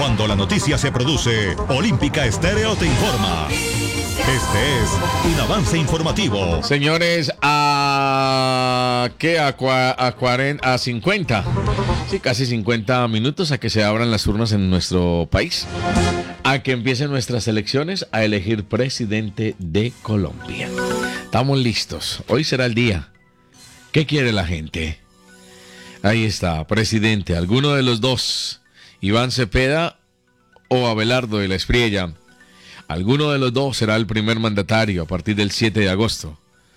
Cuando la noticia se produce, Olímpica Estéreo te informa. Este es un avance informativo. Señores, a 50, sí, casi 50 minutos a que se abran las urnas en nuestro país, a que empiecen nuestras elecciones a elegir presidente de Colombia. Estamos listos. Hoy será el día. ¿Qué quiere la gente? Ahí está, presidente, alguno de los dos, Iván Cepeda o Abelardo de la Espriella. Alguno de los dos será el primer mandatario a partir del 7 de agosto.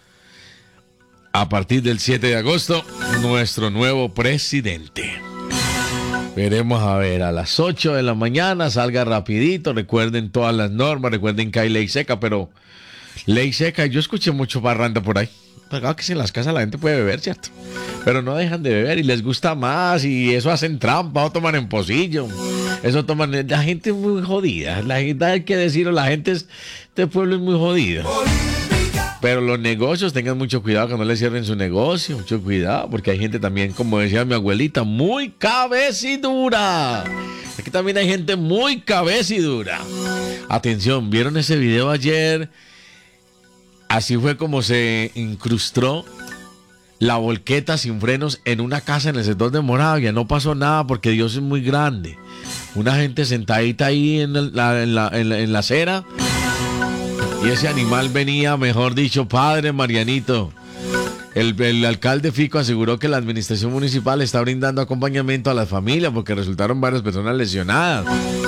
A partir del 7 de agosto, nuestro nuevo presidente. Veremos a ver, a las 8 de la mañana, salga rapidito, recuerden todas las normas, recuerden que hay ley seca, pero ley seca, yo escuché mucho parranda por ahí. Claro que si en las casas la gente puede beber, ¿cierto? Pero no dejan de beber y les gusta más y eso hacen trampa o toman en pocillo. Eso toman, la gente es muy jodida, la gente, hay que decirlo, la gente este pueblo es muy jodido. Pero los negocios, tengan mucho cuidado que no les cierren su negocio, mucho cuidado, porque hay gente también, como decía mi abuelita, muy cabecidura. Aquí también hay gente muy cabecidura. Atención, ¿vieron ese video ayer? Así fue como se incrustó la volqueta sin frenos en una casa en el sector de Moravia. No pasó nada porque Dios es muy grande. Una gente sentadita ahí en la acera. Y ese animal venía, mejor dicho, padre Marianito. El alcalde Fico aseguró que la administración municipal está brindando acompañamiento a las familias porque resultaron varias personas lesionadas.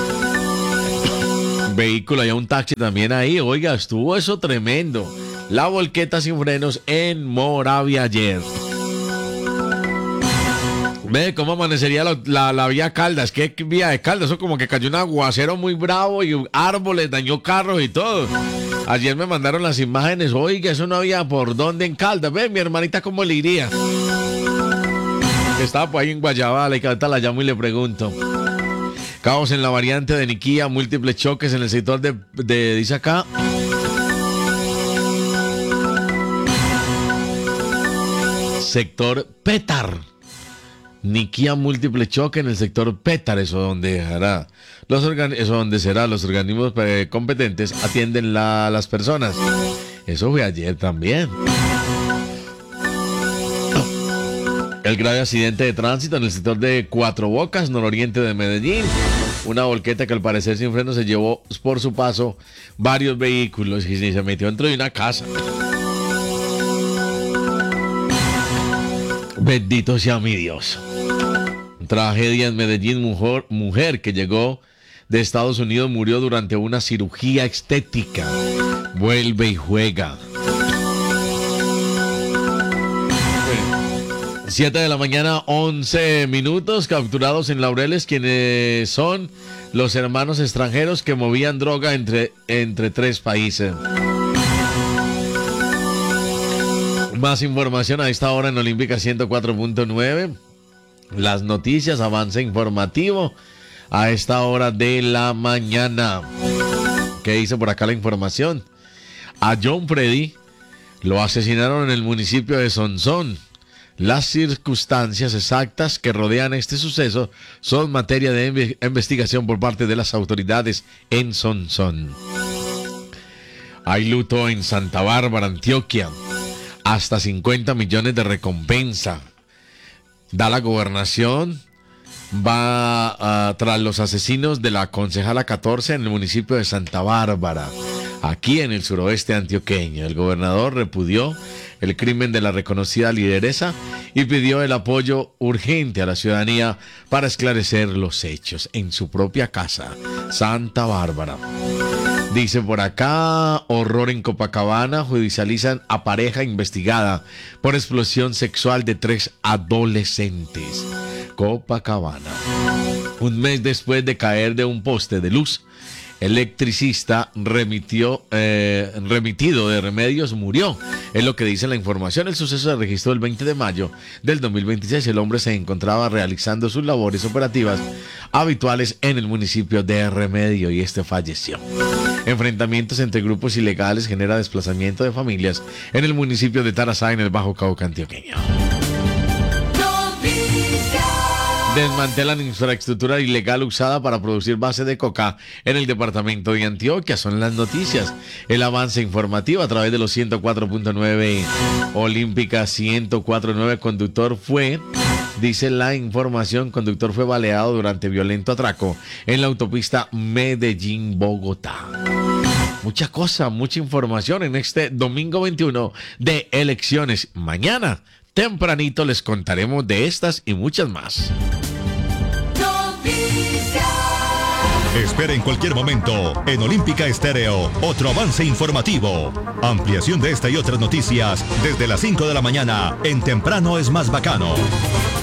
Vehículo, hay un taxi también ahí. Oiga, estuvo eso tremendo. La volqueta sin frenos en Moravia ayer. Ve cómo amanecería la vía Caldas. ¿Qué vía de Caldas? Eso como que cayó un aguacero muy bravo y árboles, dañó carros y todo. Ayer me mandaron las imágenes. Oiga, eso no había por dónde en Caldas. Ve, mi hermanita, ¿cómo le iría? Estaba por ahí en Guayabala y ahorita la llamo y le pregunto. Caos en la variante de Niquía, múltiples choques en el sector de dice acá. Sector Pétar. Niquía, múltiple choque en el sector Pétar. Eso donde hará. Eso donde será. Los organismos competentes atienden las personas. Eso fue ayer también. El grave accidente de tránsito en el sector de Cuatro Bocas, nororiente de Medellín. Una volqueta que al parecer sin freno se llevó por su paso varios vehículos y se metió dentro de una casa. Bendito sea mi Dios. Tragedia en Medellín, mujer que llegó de Estados Unidos murió durante una cirugía estética. Vuelve y juega. 7 de la mañana, 11 minutos, capturados en Laureles quienes son los hermanos extranjeros que movían droga entre 3 países. Más información a esta hora en Olímpica 104.9. Las noticias, avance informativo a esta hora de la mañana. ¿Qué dice por acá la información? A John Freddy lo asesinaron en el municipio de Sonsón. Las circunstancias exactas que rodean este suceso son materia de investigación por parte de las autoridades en Sonsón. Hay luto en Santa Bárbara, Antioquia. Hasta 50 millones de recompensa da la gobernación. Va tras los asesinos de la concejala 14 en el municipio de Santa Bárbara, aquí en el suroeste antioqueño. El gobernador repudió el crimen de la reconocida lideresa y pidió el apoyo urgente a la ciudadanía para esclarecer los hechos en su propia casa, Santa Bárbara. Dice por acá, horror en Copacabana, judicializan a pareja investigada por explosión sexual de 3 adolescentes. Copacabana. Un mes después de caer de un poste de luz, electricista remitido de Remedios murió. Es lo que dice la información. El suceso se registró el 20 de mayo del 2026. El hombre se encontraba realizando sus labores operativas habituales en el municipio de Remedio y falleció. Enfrentamientos entre grupos ilegales genera desplazamiento de familias en el municipio de Tarazá, en el Bajo Cauca antioqueño. Desmantelan infraestructura ilegal usada para producir base de coca en el departamento de Antioquia. Son las noticias. El avance informativo a través de los 104.9 Olímpica 104.9. Conductor fue, dice la información, conductor fue baleado durante violento atraco en la autopista Medellín-Bogotá. Mucha cosa, mucha información en este domingo 21 de elecciones. Mañana, tempranito, les contaremos de estas y muchas más. Espera en cualquier momento en Olímpica Estéreo otro avance informativo. Ampliación de esta y otras noticias desde las 5 de la mañana en Temprano es más bacano.